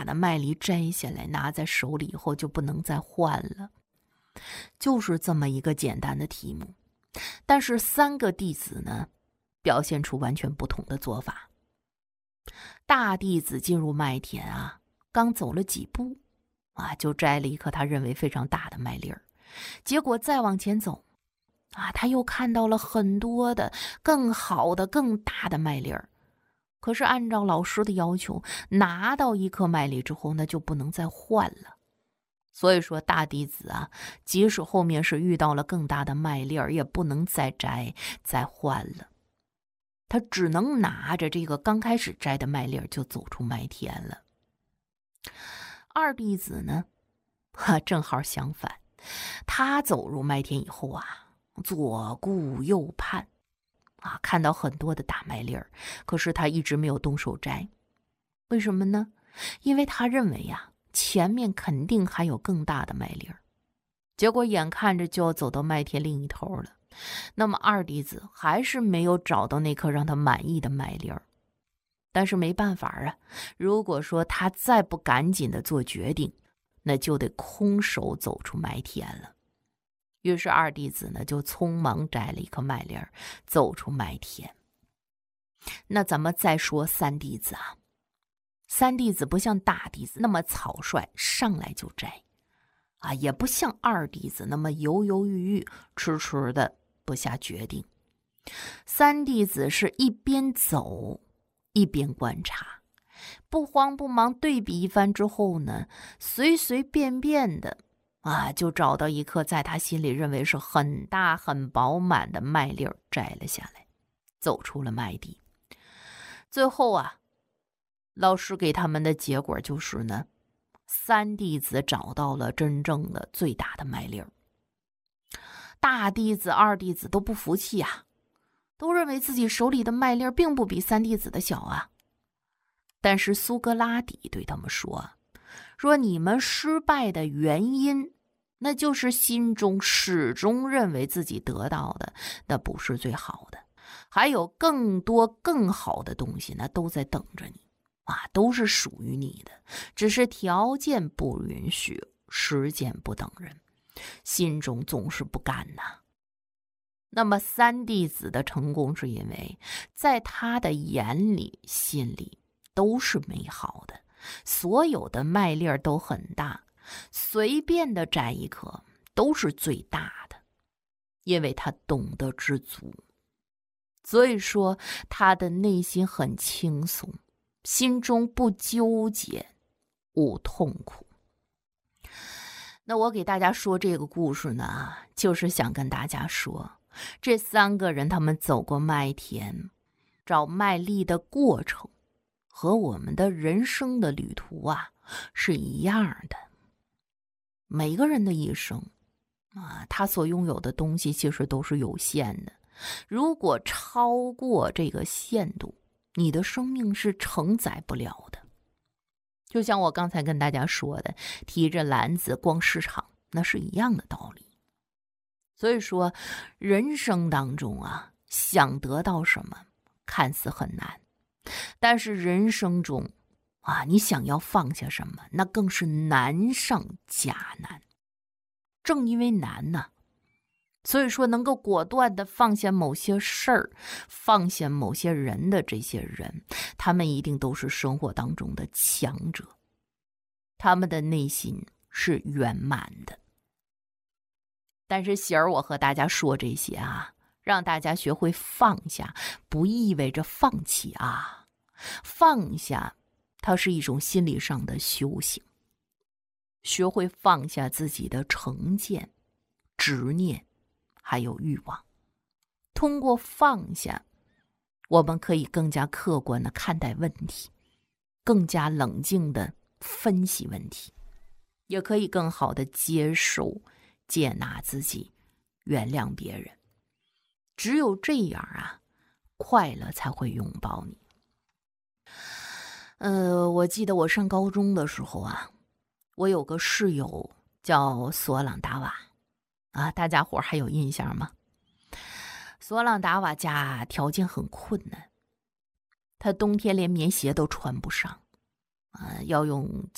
的麦粒摘下来拿在手里以后就不能再换了。就是这么一个简单的题目，但是3个弟子呢，表现出完全不同的做法。大弟子进入麦田啊，刚走了几步啊，就摘了一颗他认为非常大的麦粒儿。结果再往前走啊，他又看到了很多的更好的更大的麦粒儿。可是按照老师的要求，拿到一颗麦粒之后那就不能再换了。所以说大弟子啊，即使后面是遇到了更大的麦粒儿，也不能再摘再换了，他只能拿着这个刚开始摘的麦粒儿就走出麦田了。二弟子呢，正好相反，他走入麦田以后啊，左顾右盼啊，看到很多的大麦粒儿，可是他一直没有动手摘。为什么呢？因为他认为呀，前面肯定还有更大的麦粒儿。结果眼看着就要走到麦田另一头了，那么二弟子还是没有找到那颗让他满意的麦粒儿。但是没办法啊，如果说他再不赶紧的做决定，那就得空手走出麦田了。于是二弟子呢，就匆忙摘了一颗麦粒儿，走出麦田。那咱们再说三弟子啊，三弟子不像大弟子那么草率，上来就摘啊，也不像二弟子那么犹犹豫豫，迟迟的不下决定。三弟子是一边走一边观察，不慌不忙对比一番之后呢，随随便便的啊，就找到一颗在他心里认为是很大很饱满的麦粒儿，摘了下来，走出了麦地。最后啊，老师给他们的结果就是呢，三弟子找到了真正的最大的麦粒儿。大弟子二弟子都不服气啊，都认为自己手里的麦粒儿并不比三弟子的小啊。但是苏格拉底对他们说你们失败的原因，那就是心中始终认为自己得到的那不是最好的，还有更多更好的东西呢，都在等着你啊，都是属于你的，只是条件不允许，时间不等人，心中总是不甘呐。那么三弟子的成功是因为在他的眼里心里都是美好的，所有的麦粒儿都很大，随便的摘一颗都是最大的，因为他懂得知足。所以说他的内心很轻松，心中不纠结，无痛苦。那我给大家说这个故事呢，就是想跟大家说，这3个人他们走过麦田找麦粒的过程和我们的人生的旅途啊是一样的。每个人的一生啊，他所拥有的东西其实都是有限的，如果超过这个限度，你的生命是承载不了的。就像我刚才跟大家说的，提着篮子逛市场，那是一样的道理。所以说人生当中啊，想得到什么看似很难，但是人生中啊，你想要放下什么，那更是难上加难。正因为难呢，所以说能够果断的放下某些事儿，放下某些人的这些人，他们一定都是生活当中的强者，他们的内心是圆满的。但是喜儿我和大家说这些啊，让大家学会放下，不意味着放弃啊。放下它是一种心理上的修行，学会放下自己的成见、执念还有欲望。通过放下，我们可以更加客观地看待问题，更加冷静地分析问题，也可以更好地接受接纳自己，原谅别人。只有这样啊，快乐才会拥抱你。我记得我上高中的时候啊，我有个室友叫索朗达瓦啊，大家伙还有印象吗？索朗达瓦家条件很困难，他冬天连棉鞋都穿不上，要用